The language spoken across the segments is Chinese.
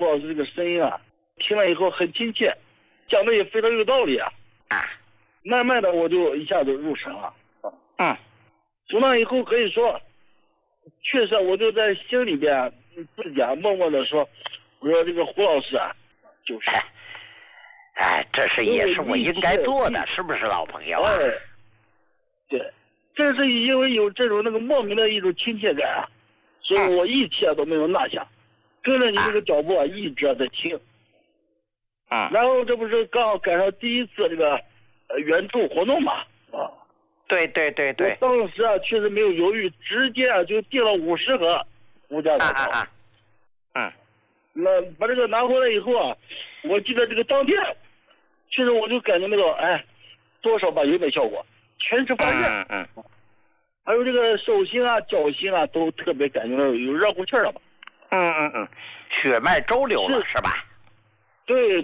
胡老师这个声音啊，听了以后很亲切，讲的也非常有道理啊。慢慢的我就一下子入神了。从那以后可以说，确实我就在心里边自己默默的说，我说这个胡老师啊，就是， 这是也是我应该做的，是不是老朋友啊？ 对，正是因为有这种那个莫名的一种亲切感啊，所以我一切都没有落下，跟着你这个脚步啊，一直在听。然后这不是刚好赶上第一次这个援助活动嘛？ 对。 我当时啊确实没有犹豫，直接啊就订了50盒胡椒老高。那把这个拿回来以后啊，我记得这个当天，确实我就感觉那个多少吧有点效果，全身发热。还有这个手心啊、脚心啊都特别感觉到有热乎气了吧？ 血脉周流了是吧？ 对。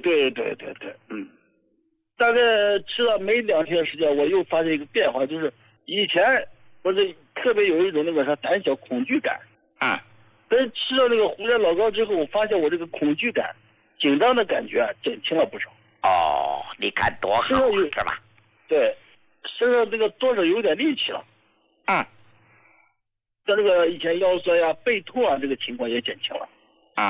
大概吃了没2天时间，我又发现一个变化，就是以前我是特别有一种那个胆小恐惧感。但是吃了那个胡椒老高之后，我发现我这个恐惧感、紧张的感觉减轻了不少。 你看多好是吧？ 对，身上这个多少有点力气了。像这个以前腰酸呀、背痛啊，这个情况也减轻了。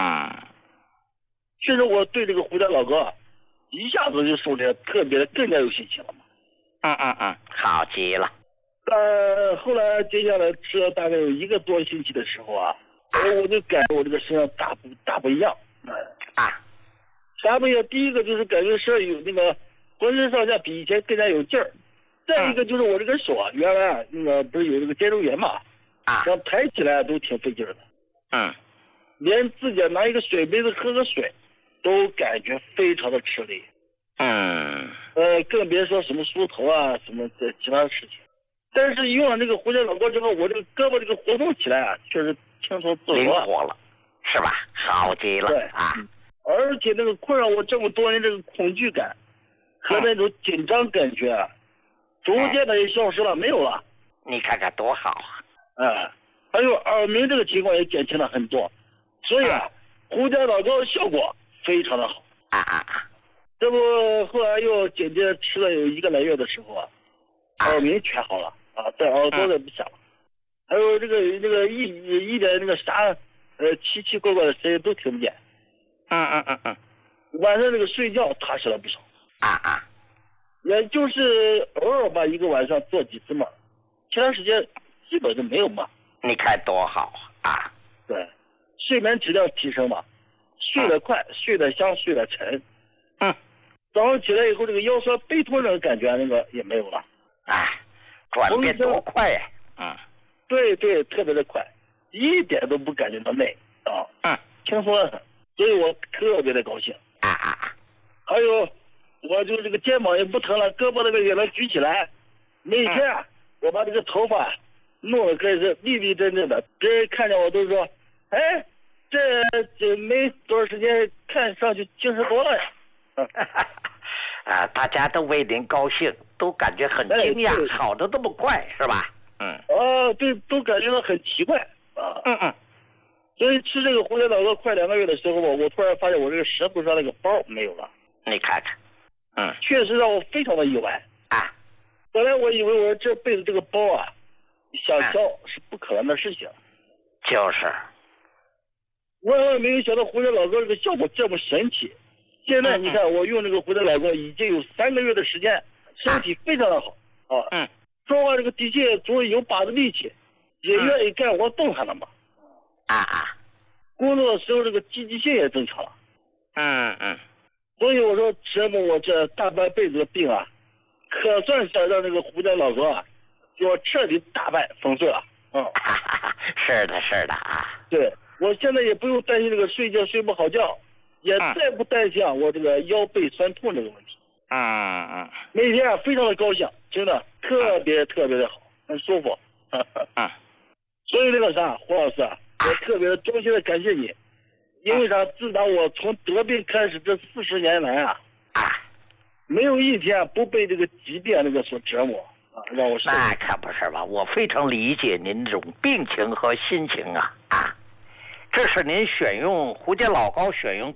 确实我对这个胡椒老高一下子就受的特别更加有信心了嘛。 好极了。 后来接下来吃了大概有1个多星期的时候啊，我就感觉我这个身上大不一样。啥不一样？第一个就是感觉是有那个浑身上下比以前更加有劲儿。再一个就是我这个手啊，原来那个不是有这个肩周炎嘛，想抬起来都挺费劲的。连自己拿一个水杯子喝个水都感觉非常的吃力。更别说什么梳头啊什么的其他的事情。但是用了这个胡椒老高之后，我这个胳膊这个活动起来啊，确实轻松自如， 灵活了，是吧？好极了。 而且那个困扰我这么多年这个恐惧感和那种紧张感觉啊，逐渐的也消失了，没有了。 你看看多好啊！ 还有耳鸣这个情况也减轻了很多，所以胡椒老高效果非常的好。这不后来又紧接着吃了有1个来月的时候啊，耳鸣全好了在耳朵也不响了，还有这个一点那个啥奇奇怪怪的声音都听不见。晚上这个睡觉踏实了不少。也就是偶尔吧1个晚上做几次梦，其他时间基本就没有梦。 你看多好啊！ 对，睡眠质量提升嘛，睡得快，睡得香，睡得沉。早上起来以后，这个腰酸背痛这个感觉那个也没有了。 转变多快呀！ 对，特别的快，一点都不感觉到累轻松得很，所以我特别的高兴。还有，我就这个肩膀也不疼了，胳膊那个也能举起来。每天我把这个头发弄得可以是立立正正的，别人看见我都说：“这没多少时间，看上去精神多了呀。” 大家都为您高兴，都感觉很惊讶，好的这么快，是吧？ 对，都感觉到很奇怪所以吃这个胡椒老高快2个月的时候，我突然发现我这个舌头上那个包没有了。 你看看， 确实让我非常的意外本来我以为我这辈子这个包想消是不可能的事情。 就是万万没有想到胡椒老高这个效果这么神奇。现在你看我用这个胡椒老高已经有3个月的时间，身体非常的好说话这个的确终于有把子力气，也愿意干活动弹了嘛工作的时候这个积极性也增强了所以我说折磨我这大半辈子的病可算想让这个胡椒老高就要彻底打败封碎了是的对，我现在也不用担心这个睡觉睡不好觉，也再不担心我这个腰背酸痛这个问题每天非常的高兴，真的特别的好，很舒服所以那个啥胡老师我特别衷心的感谢你，因为啥？自打我从得病开始这40年来没有一天不被这个疾病那个所折磨让我那可不是吧？我非常理解您这种病情和心情这是您选用胡椒老高选用